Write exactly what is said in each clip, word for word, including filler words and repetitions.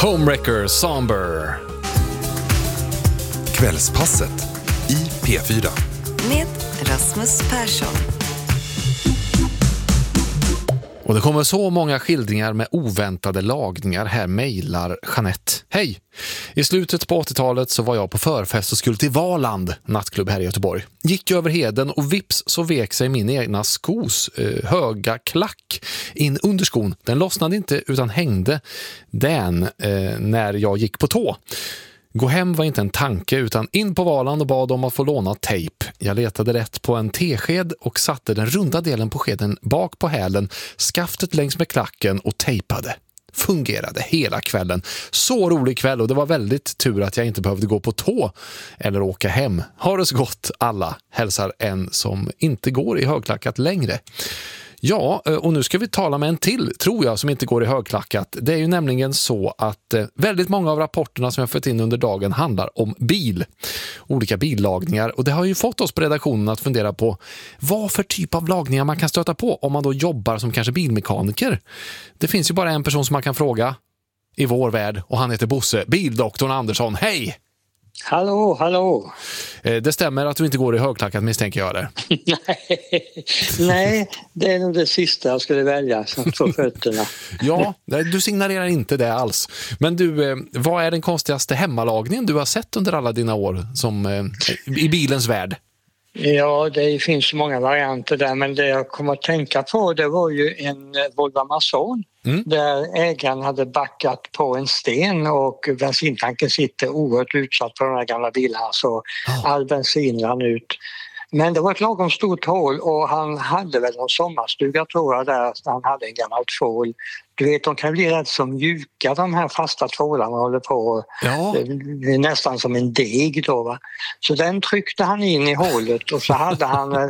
Homewrecker, Somber. Kvällspasset i P fyra. Med Rasmus Persson. Och det kommer så många skildringar med oväntade lagningar. Här mejlar Jeanette. Hej! I slutet på åttiotalet så var jag på förfest och skulle till Valand, nattklubb här i Göteborg. Gick över heden och vips så vek sig min egna skos eh, höga klack in under skon. Den lossnade inte utan hängde den eh, när jag gick på tå. Gå hem var inte en tanke utan in på Valand och bad om att få låna tejp. Jag letade rätt på en tesked och satte den runda delen på skeden bak på hälen, skaftet längs med klacken och tejpade. Fungerade hela kvällen. Så rolig kväll och det var väldigt tur att jag inte behövde gå på tå eller åka hem. Ha det så gott alla, hälsar en som inte går i högklackat längre. Ja, och nu ska vi tala med en till, tror jag, som inte går i högklackat. Det är ju nämligen så att väldigt många av rapporterna som jag fått in under dagen handlar om bil. Olika billagningar. Och det har ju fått oss på redaktionen att fundera på vad för typ av lagningar man kan stöta på om man då jobbar som kanske bilmekaniker. Det finns ju bara en person som man kan fråga i vår värld och han heter Bosse, bildoktorn Andersson. Hej! Hallå, hallå. Det stämmer att du inte går i högklackat, misstänker jag det. Nej, nej, det är nog det sista jag skulle välja på fötterna. Ja, du signalerar inte det alls. Men du, vad är den konstigaste hemmalagningen du har sett under alla dina år som, i bilens värld? Ja, det finns många varianter där, men det jag kommer att tänka på det var ju en Volvo Amazon. Mm. Där ägaren hade backat på en sten och bensintanken sitter oerhört utsatt på de här gamla bilarna så oh. all bensin rann ut. Men det var ett lagom stort hål och han hade väl någon sommarstuga tror jag där han hade en gammal tvål. Du vet, de kan bli rätt så mjuka de här fasta tvålarna håller på. Ja. Det är nästan som en deg då va. Så den tryckte han in i hålet och så hade han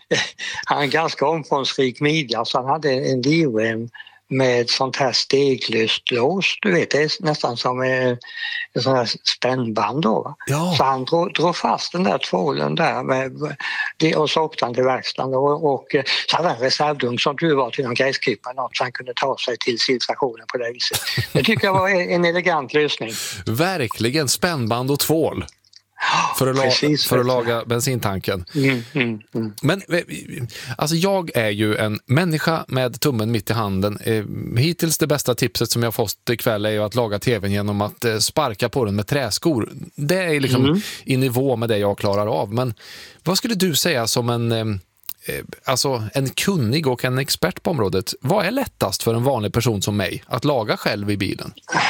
en ganska omfångsrik midja så han hade en livrem med sånt här steglöst lås, du vet, det är nästan som en, en sån här spännband då. Va? Ja. Så han drog, drog fast den där tvålen där med, det, och så åkte han till verkstaden och, och så hade han en reservdunk som du var till någon gräsklippare något så han kunde ta sig till civilstationen på det viset. Det tycker jag var en elegant lösning. Verkligen, spännband och tvål. För att, Precis, la- för att laga bensintanken. Mm, mm, mm. Men alltså jag är ju en människa med tummen mitt i handen. Eh, hittills det bästa tipset som jag fått ikväll är ju att laga tvn genom att eh, sparka på den med träskor. Det är liksom mm. i nivå med det jag klarar av. Men vad skulle du säga som en, eh, alltså en kunnig och en expert på området? Vad är lättast för en vanlig person som mig att laga själv i bilen?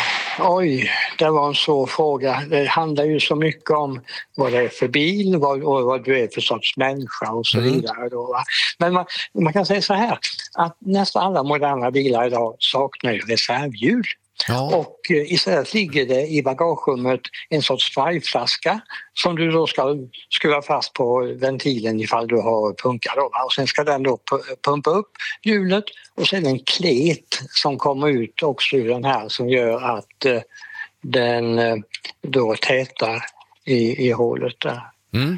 Oj, det var en svår fråga. Det handlar ju så mycket om vad det är för bil vad, och vad du är för sorts människa och så vidare. Mm. Då, va? Men man, man kan säga så här att nästan alla moderna bilar idag saknar ju reservhjul. Ja. Och istället ligger det i bagagerummet en sorts sprayflaska som du då ska skruva fast på ventilen ifall du har punka då. Och sen ska den då pumpa upp hjulet och sen en klet som kommer ut också ur den här som gör att uh, den uh, då tätar i, i hålet där. Mm.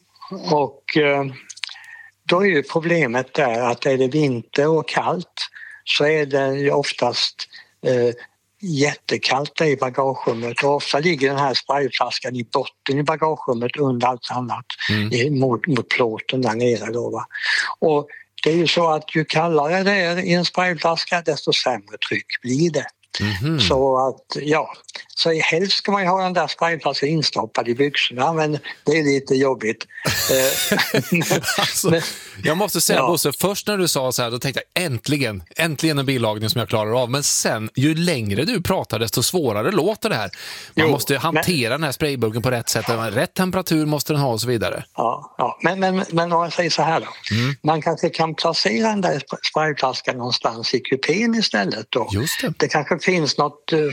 Och uh, då är ju problemet där att är det vinter och kallt så är det ju oftast uh, jättekallt i bagagerummet och ofta ligger den här sprayflaskan i botten i bagagerummet under allt annat mm. mot, mot plåten där nere då va. Och det är ju så att ju kallare det är i en sprayflaska desto sämre tryck blir det. Mm-hmm. Så att ja, så helst ska man ju ha den där sprayflaskan instoppad i byxorna men det är lite jobbigt. Alltså, jag måste säga ja. Bosse, först när du sa så här då tänkte jag äntligen, äntligen en billagning som jag klarar av, men sen ju längre du pratar desto svårare låter det här. Man jo, måste hantera men... den här sprayburken på rätt sätt, rätt temperatur måste den ha och så vidare. Ja, ja. Men, men, men om jag säger så här då, mm. man kanske kan placera den där sprayflaskan någonstans i kupén istället då. Just det. Det kanske finns något